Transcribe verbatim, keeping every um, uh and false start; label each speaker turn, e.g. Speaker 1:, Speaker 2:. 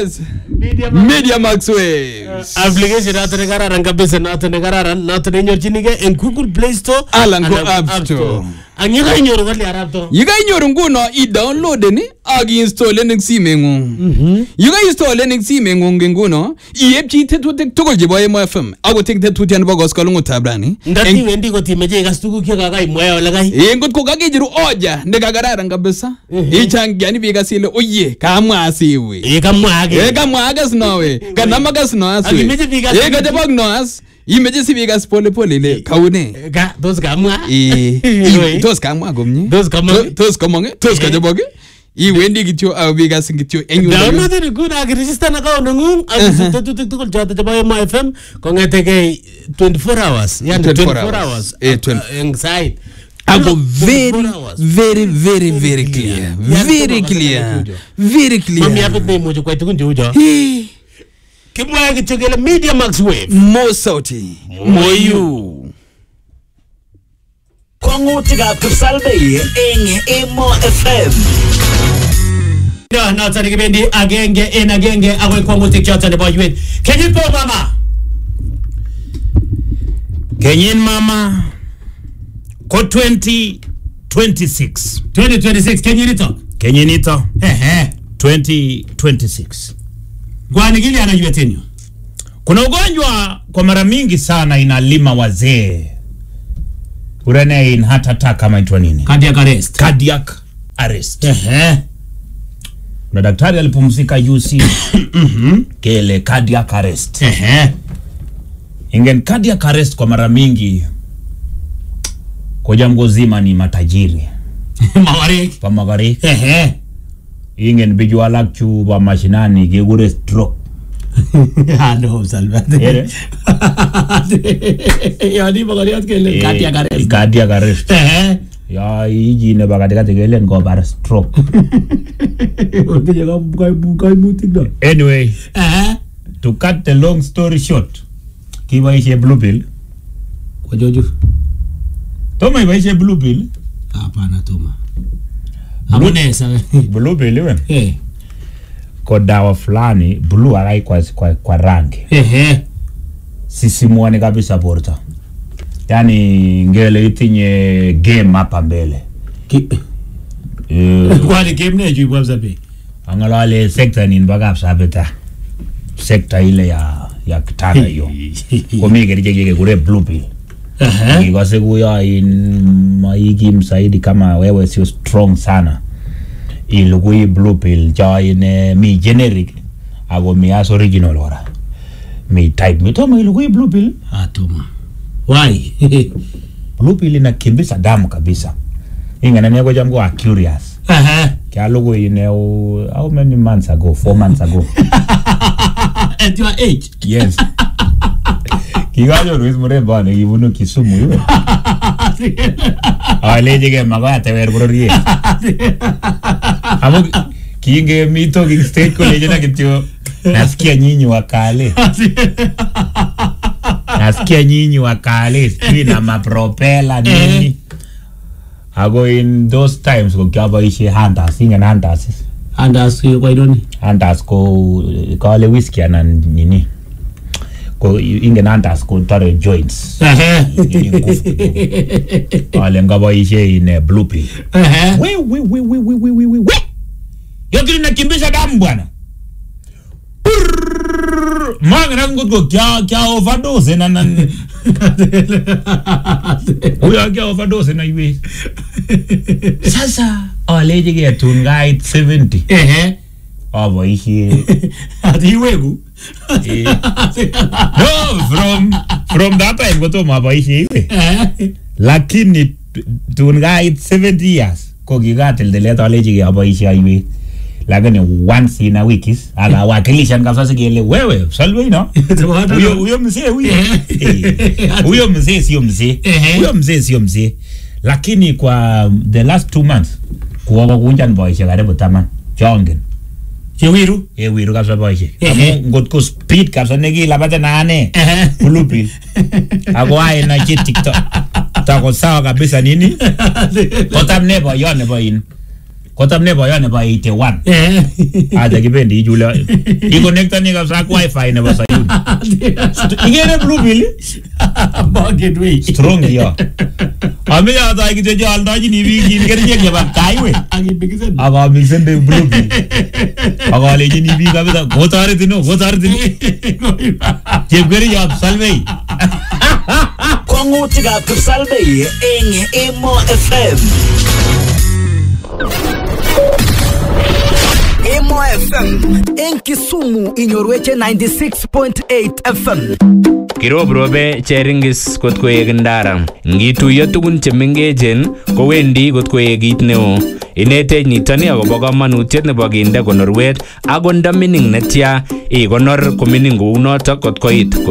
Speaker 1: Yes. Media Media Max Waves.
Speaker 2: Application nato ne kararan kabisa nato ne kararan nato ne nyorchinige en Google Play Store
Speaker 1: alan ko App Store.
Speaker 2: Ang yiga inyoru kali App Store.
Speaker 1: Yiga inyoru nguno i-download ni ag install ning simengung. Mhm. Yiga install ning simengung nguno i-epchi tetutik tugul chebo Emo F M. Ago tek tetutian nebo koskolungut tabrani.
Speaker 2: Ndati wendi kotimeje ikas tuguk che kakai moya ole kai.
Speaker 1: Eh ngot ko kakejiru oja ne kagararan kabisa. Ichangiani bikas ile oye kamwa asiwe.
Speaker 2: Eh kamwa age.
Speaker 1: Eh kamwa age snowe. Kanama gas no aswe. Eh kadebog no as. Imeje si bigas pole pole le kaune.
Speaker 2: Ga dos kamwa.
Speaker 1: Eh tos kamwa komnye.
Speaker 2: Tos kamwa.
Speaker 1: Tos kamwa. Tos kadebog. I wendi kityo au bigas kityo enyu.
Speaker 2: Download ni kuna register na account ngung ak tetutik tugul choto chebo Emo F M kongetege twenty-four hours. Yani twenty-four hours.
Speaker 1: Eh twenty
Speaker 2: en site.
Speaker 1: Ago very, very, very, very clear. Very clear. Very clear.
Speaker 2: Mami apet ne mojo kwa tukun jujo. Kimwa kityo kele Media Max Wave.
Speaker 1: Mo sauti. Moyu.
Speaker 3: Kwangutika kusalbe eng Emo F M.
Speaker 2: Ya na tsani kibendi agenge en agenge agwe kwangutik choto nebo yuet. Kenyin po mama.
Speaker 4: Kenyin mama. Ko twenty twenty-six.
Speaker 2: twenty twenty-six kenyinito.
Speaker 4: Kenyinito.
Speaker 2: Ehe.
Speaker 4: twenty twenty-six.
Speaker 2: Gwani gili anajuetenyo.
Speaker 4: Kuna ugonjwa kwa mara mingi sana inalima wazee. Urene in heart attack kama itwa nini?
Speaker 2: Cardiac arrest.
Speaker 4: Cardiac arrest.
Speaker 2: Ehe.
Speaker 4: Na daktari alipumzika U C. Mhm. Kele cardiac arrest.
Speaker 2: Ehe.
Speaker 4: Ingen cardiac arrest kwa mara mingi kwa jambo zima ni matajiri.
Speaker 2: Magari.
Speaker 4: Pa magari.
Speaker 2: Ehe.
Speaker 4: Ingen biju alak chu ba mashinani gegure stroke.
Speaker 2: Ah no, salvate. Ya di magari at kele cardiac arrest.
Speaker 4: Cardiac arrest.
Speaker 2: Ehe.
Speaker 4: Ya iji ne bagade ka tegele ngo bar stroke. Anyway,
Speaker 2: eh
Speaker 4: to cut the long story short, kiba ishe blue pill.
Speaker 2: Kwa jojo.
Speaker 4: Toma iba ishe blue pill.
Speaker 2: Hapana toma. Amone sawe.
Speaker 4: Blue pill wewe.
Speaker 2: Eh.
Speaker 4: Kwa dawa fulani blue arai kwa kwa, kwa rangi.
Speaker 2: Ehe.
Speaker 4: Sisi muone kabisa porta. Yani ngele itinye game hapa mbele.
Speaker 2: Ki
Speaker 4: Uh,
Speaker 2: kwa ni game ne juibwa mzabe.
Speaker 4: Angalale sector ni mbagap sabeta. Sector ile ya ya kitana hiyo. Kwa mimi gerije kule blue pill.
Speaker 2: Ehe.
Speaker 4: Kwa sababu ya in maigi msaidi kama wewe sio strong sana. Ilugui blue pill join mi generic ago mi as original ora. Mi type mi toma ilugui blue pill.
Speaker 2: Ah toma. Why?
Speaker 4: Blue pill inakimbisa damu kabisa. Ingana niako jambo wa curious.
Speaker 2: Ehe.
Speaker 4: Kia logo ine how many months ago? Four months ago.
Speaker 2: At your age?
Speaker 4: Yes. Kigajo Luis Muremba ne ibunu Kisumu iwe. Awaleje ke magoya tewer bororie. Amo kinge mito ki stage college na kityo. Nasikia nyinyi wakale. Nasikia nyinyi wakale sina mapropela nini. Ago in those times ko kyaba ishe hunters ingen hunters.
Speaker 2: Hunters kwa idoni.
Speaker 4: Hunters ko kale whiskey na nini. Ko ingen hunters ko tare joints.
Speaker 2: Ehe.
Speaker 4: Kale ngaba ishe in blue pill.
Speaker 2: Ehe.
Speaker 4: We we we we we we we we. Yokiri nakimbisha damu bwana. Manga nangu ko kya kya overdose na na. Uya kya overdose na iwe. Sasa awaleje ke tungai seventy.
Speaker 2: Ehe.
Speaker 4: Abo ishi.
Speaker 2: Ati wegu.
Speaker 4: No, from from that time goto maba ishi iwe.
Speaker 2: Ehe.
Speaker 4: Lakini tungai seventy years ko gigatel de leta awaleje ke abo ishi iwe. Lakini once in a week is ala wakilisha ngafasi kile wewe salwe no huyo huyo mzee huyo huyo mzee sio mzee huyo mzee sio mzee lakini kwa the last two months kuwa kwa kunjan boy karibu taman jongen
Speaker 2: Chewiru
Speaker 4: eh wiru kabisa boy amo ngotko speed kabisa negi labata nane blue pill agwaye na TikTok tako sawa kabisa nini kotam nebo yone boy in kotam nebo yo nebo eighty-one
Speaker 2: Eh.
Speaker 4: aja kibendi ichule iconnectani kabisa ak wifi nebo Sayuni igere blue bill
Speaker 2: Market way.
Speaker 4: strong yo ame ya ta kityo jo aldajini biik kin kerichek chebo kaiwe
Speaker 2: Akibikisen.
Speaker 4: akamixen de blue bill akalejini biik kabisa kotoretin no kotoretin chepkerichot Salvei
Speaker 3: Kwang'utikab Kipsalbei eng Emo F M. Emo F M eng Kisumu inyorweche ninety-six point eight F M.
Speaker 5: Kirobrobe cheringis kot koek ndara. Ngituiyo tugun chemengechen kowendi kot koek kit neo. Inetech nitoni akobo kamanutiet nebo kinde konorwet ako nda mining netya ikonor ko mining kou notok kot koit